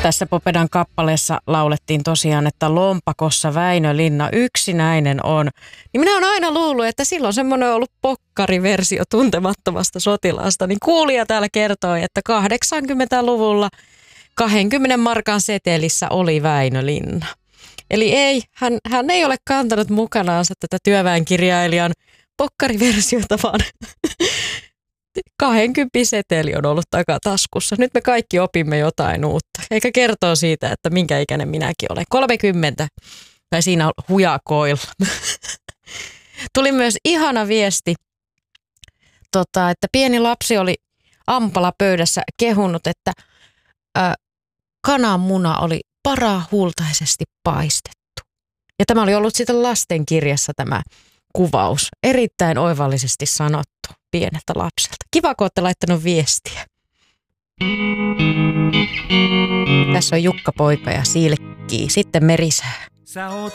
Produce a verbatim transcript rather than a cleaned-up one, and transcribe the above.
Tässä Popedan kappaleessa laulettiin tosiaan, että lompakossa Väinölinna yksinäinen on. Niin minä olen aina luullut, että silloin semmoinen on ollut pokkariversio Tuntemattomasta sotilaasta. Niin kuulija täällä kertoi, että kahdeksankymmentäluvulla kahdenkymmenen markan setelissä oli Väinölinna. Eli ei, hän, hän ei ole kantanut mukanaansa tätä työväenkirjailijan pokkariversiota, vaan kahdenkymmenen seteli on ollut takataskussa. Nyt me kaikki opimme jotain uutta. Eikä kertoo siitä, että minkä ikäinen minäkin olen. kolmekymmentä. Tai siinä hujakoilla. Tuli myös ihana viesti, tota, että pieni lapsi oli ampala pöydässä kehunut, että ä, kananmuna oli parahultaisesti paistettu. Ja tämä oli ollut sitten lastenkirjassa tämä kuvaus. Erittäin oivallisesti sanottu pieneltä lapselta. Kiva, kun olette laittanut viestiä. Tässä on Jukka Poika ja Silkkii. Sitten Merisää. Sä oot